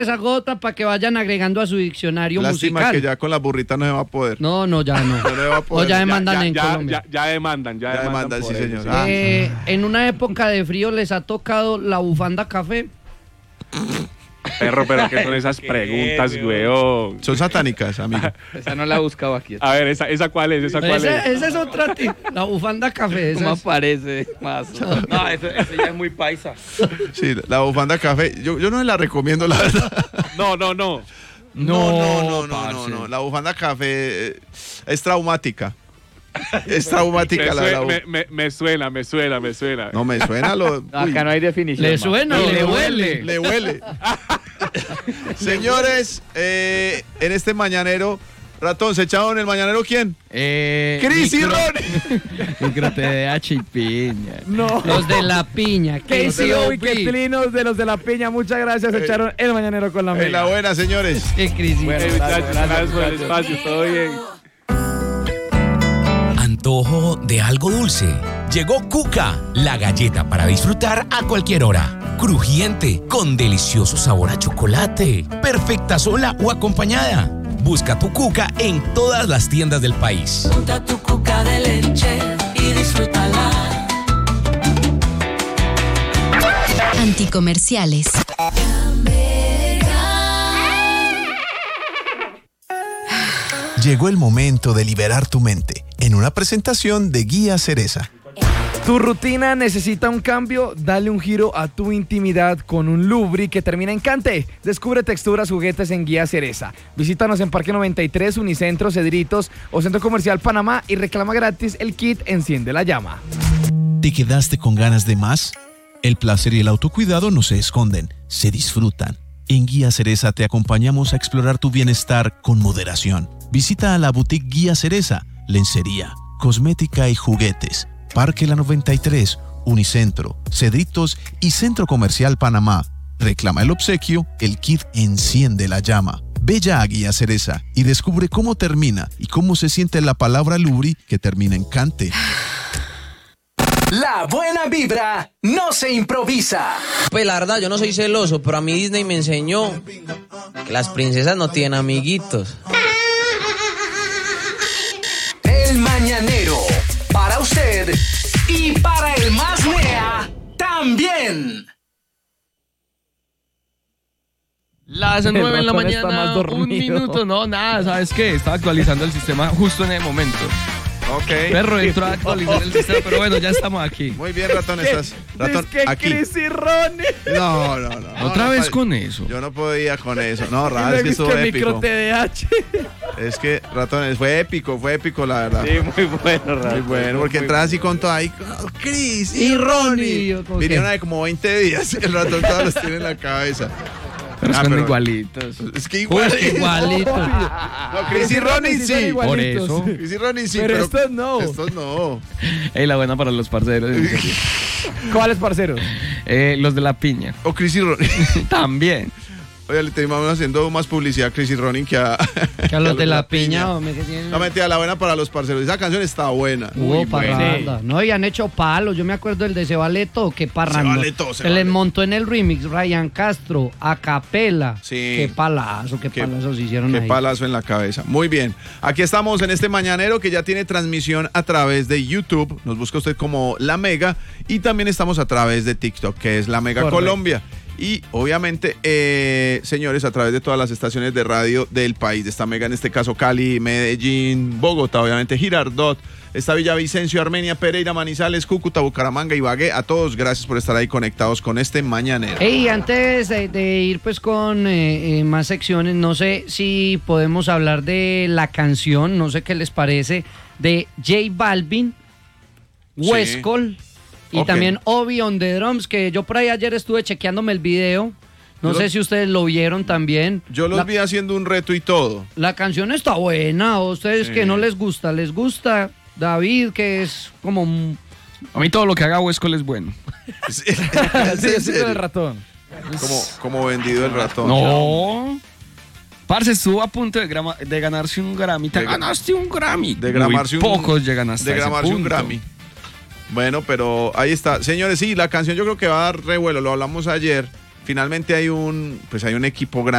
esa gota para que vayan agregando a su diccionario Lástima musical. que ya con la burrita no se va a poder. No, ya no. No se va a poder. O ya demandan en Colombia. Ya demandan, demandan, sí, señor. En una época de frío les ha tocado la bufanda café. Perro, pero ¿qué son esas preguntas, weón? Son satánicas, amigo. Esa no la he buscado aquí. A ver, ¿esa cuál es? Esa es otra, la bufanda café. ¿Cómo aparece? Más. No, eso ya es muy paisa. Sí, la bufanda café. Yo no se la recomiendo, la verdad. No. No. La bufanda café es traumática. Es traumática la verdad. Me suena. No me suena Acá no hay definición. Le suena y le huele. Le huele. Señores, en este mañanero, Ratón, ¿se echaron el mañanero quién? Cris y Ronnie. Micro TDH y piña. No. Los de la piña. KCO y Quetlinos de los de la piña. Muchas gracias. Echaron el mañanero con la mega. La buena, señores. Qué crisis. Bueno, gracias por el espacio, todo bien. Antojo de algo dulce. Llegó Cuca, la galleta para disfrutar a cualquier hora. Crujiente, con delicioso sabor a chocolate. Perfecta sola o acompañada. Busca tu Cuca en todas las tiendas del país. Unta tu Cuca de leche y disfrútala. Anticomerciales. Llegó el momento de liberar tu mente en una presentación de Guía Cereza. Tu rutina necesita un cambio, dale un giro a tu intimidad con un lubri que termina en cante. Descubre texturas, juguetes en Guía Cereza. Visítanos en Parque 93, Unicentro, Cedritos o Centro Comercial Panamá y reclama gratis el kit Enciende la Llama. ¿Te quedaste con ganas de más? El placer y el autocuidado no se esconden, se disfrutan. En Guía Cereza te acompañamos a explorar tu bienestar con moderación. Visita a la boutique Guía Cereza, lencería, cosmética y juguetes. Parque La 93, Unicentro, Cedritos y Centro Comercial Panamá. Reclama el obsequio, el kit Enciende la Llama. Ve ya a Guía Cereza y descubre cómo termina y cómo se siente la palabra lubri que termina en cante. La buena vibra no se improvisa. Pues la verdad, yo no soy celoso, pero a mí Disney me enseñó que las princesas no tienen amiguitos. El mañanero, para usted y para el más lea también. Las 9 de la mañana, un minuto, no, nada, ¿sabes qué? Estaba actualizando el sistema justo en el momento. Ok. Perro entró a actualizar el sistema, pero bueno, ya estamos aquí. Muy bien, Ratón, estás. Ratón, es que aquí. Cris y Ronnie. No. Otra vez con eso. Yo no podía con eso. No, Ratón, es que estuvo micro épico. TDH. Es que, Ratón, fue épico, la verdad. Sí, muy bueno, Ratón. Muy bueno, porque entras así con todo ahí. Cris y Ronnie. Vinieron de como 20 días. El Ratón todos los tiene en la cabeza. Pero son igualitos. Es que igualitos. No, Cris y Ronnie sí. Por eso. Cris y Ronnie sí. Pero estos no. Estos no. Ey, la buena para los parceros. En serio. ¿Cuáles parceros? Los de la piña. O Cris y Ronnie. También. Oye, le estamos haciendo más publicidad a Cris y Ronnie que a los de la piña. Hombre, que tienen... No, mentira, la buena para los parceros. Esa canción está buena. Hubo parranda. Sí. No, y han hecho palos. Yo me acuerdo del de Se Vale Todo, que parranda. Se les montó en el remix Ryan Castro, a capela. Sí. Qué palazo se hicieron ahí. Qué palazo en la cabeza. Muy bien. Aquí estamos en este mañanero que ya tiene transmisión a través de YouTube. Nos busca usted como La Mega. Y también estamos a través de TikTok, que es La Mega Colombia. Y obviamente, señores, a través de todas las estaciones de radio del país, de esta Mega, en este caso Cali, Medellín, Bogotá, obviamente Girardot, está Villavicencio, Armenia, Pereira, Manizales, Cúcuta, Bucaramanga, Ibagué. A todos, gracias por estar ahí conectados con este mañanero. Y antes de ir pues con más secciones, no sé si podemos hablar de la canción, no sé qué les parece, de J Balvin, Westcol. Y también Obi on the Drums, que yo por ahí ayer estuve chequeándome el video. No sé si ustedes lo vieron también. Yo los vi haciendo un reto y todo. La canción está buena. ¿A ustedes que no les gusta? ¿Les gusta? David, que es como... A mí todo lo que haga Westcol es bueno. Sí, el ratón. Como vendido el ratón. No. Parce, estuvo a punto de ganarse un Grammy. Te ganaste un Grammy. De gramarse pocos llegan hasta de gramarse ese un punto. Grammy. Bueno, pero ahí está. Señores, sí, la canción yo creo que va a dar revuelo. Lo hablamos ayer. finalmente hay un equipo grande